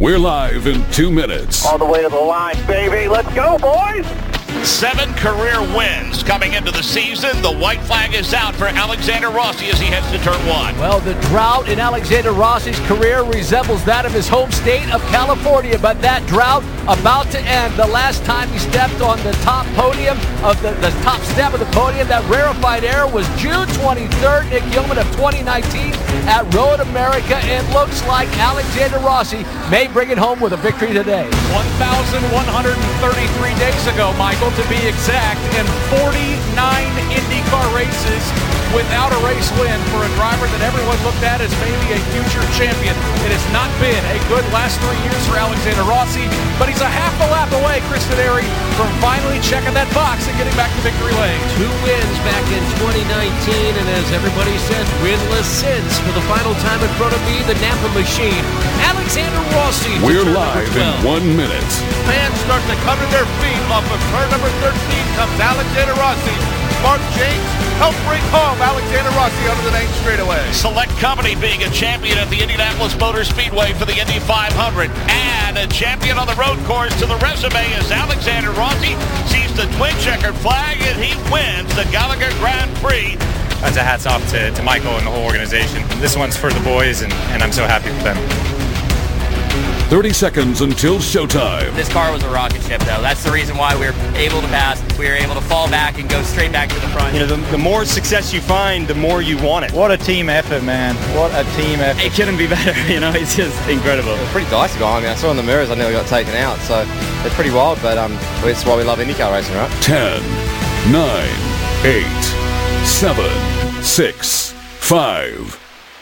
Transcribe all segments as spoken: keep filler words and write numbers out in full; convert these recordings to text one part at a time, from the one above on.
We're live in two minutes. All the way to the line, baby. Let's go, boys. Seven career wins coming into the season. The white flag is out for Alexander Rossi as he heads to turn one. Well, the drought in Alexander Rossi's career resembles that of his home state of California, but that drought about to end. The last time he stepped on the top podium of the, the top step of the podium, that rarefied air was June twenty-third, Nick Gilman of twenty nineteen at Road America. It looks like Alexander Rossi may bring it home with a victory today. one thousand one hundred thirty-three days ago, Michael, to be exact, in forty-nine IndyCar races without a race win for a driver that everyone looked at as maybe a future champion. It has not been a good last three years for Alexander Rossi, but he's a half a lap away, Chris Denari, from finally checking that box and getting back to victory lane. Two wins back in twenty nineteen, and as everybody said, winless since. For the final time in front of me, the Napa machine, Alexander Rossi. We're live in one minute. Fans start to come to their feet. Off of turn number thirteen comes Alexander Rossi. Mark James helped bring home Alexander Rossi onto the main straightaway. Select Company being a champion at the Indianapolis Motor Speedway for the Indy five hundred. And a champion on the road course to the resume is Alexander Rossi. Sees the twin checkered flag and he wins the Gallagher Grand Prix. That's a hats off to, to Michael and the whole organization. This one's for the boys, and, and I'm so happy for them. thirty seconds until showtime. This car was a rocket ship, though. That's the reason why we were able to pass. We were able to fall back and go straight back to the front. You know, the, the more success you find, the more you want it. What a team effort, man. What a team effort. It couldn't be better, you know. It's just incredible. It's pretty dicey going. I mean, I saw in the mirrors I nearly got taken out, so it's pretty wild, but um, it's why we love IndyCar racing, right? ten, nine, eight, seven, six, five.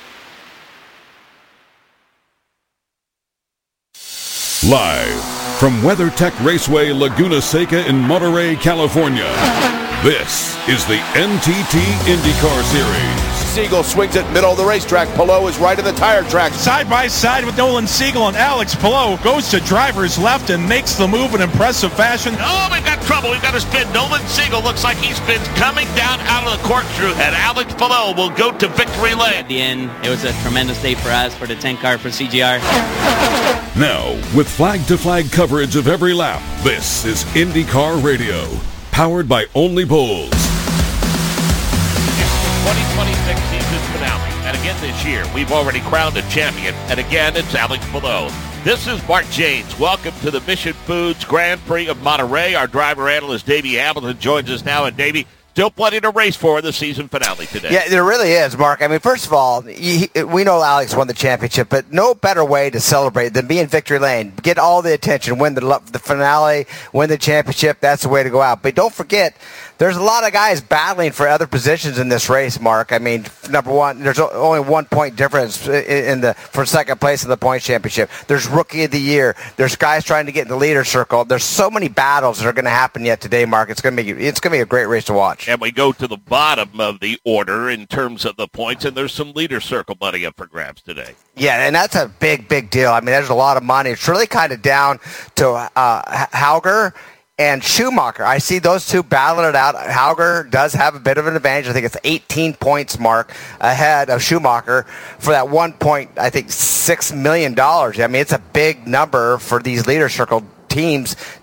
Live from WeatherTech Raceway Laguna Seca in Monterey, California, this is the N T T IndyCar Series. Siegel swings it middle of the racetrack. Palou is right in the tire track. Side by side with Nolan Siegel, and Alex Palou goes to driver's left and makes the move in impressive fashion. Oh, we've got trouble. We've got to spin. Nolan Siegel looks like he spins coming down out of the corkscrew, and Alex Palou will go to victory lane. At the end, it was a tremendous day for us, for the ten car, for C G R. Now, with flag-to-flag coverage of every lap, this is IndyCar Radio, powered by Only Bulls. twenty twenty-six season finale. And again this year, we've already crowned a champion. And again, it's Alex Palou. This is Mark James. Welcome to the Mission Foods Grand Prix of Monterey. Our driver analyst, Davey Hamilton, joins us now. And Davey, still plenty to race for in the season finale today. Yeah, there really is, Mark. I mean, first of all, he, we know Alex won the championship, but no better way to celebrate than be in victory lane. Get all the attention, win the, the finale, win the championship. That's the way to go out. But don't forget, there's a lot of guys battling for other positions in this race, Mark. I mean, number one, there's only one point difference in the for second place in the points championship. There's Rookie of the Year. There's guys trying to get in the leader circle. There's so many battles that are going to happen yet today, Mark. It's going to be it's going to be a great race to watch. And we go to the bottom of the order in terms of the points, and there's some leader circle money up for grabs today. Yeah, and that's a big, big deal. I mean, there's a lot of money. It's really kind of down to uh, Hauger and Schumacher. I see those two battling it out. Hauger does have a bit of an advantage. I think it's eighteen points, Mark, ahead of Schumacher for that one point, I think, six million dollars. I mean, it's a big number for these leader circle teams